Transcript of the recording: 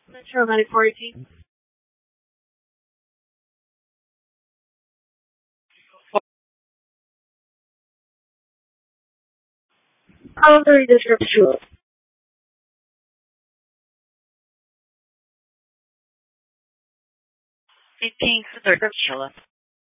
Metro 9418. How to read the scripture? It means the scripture.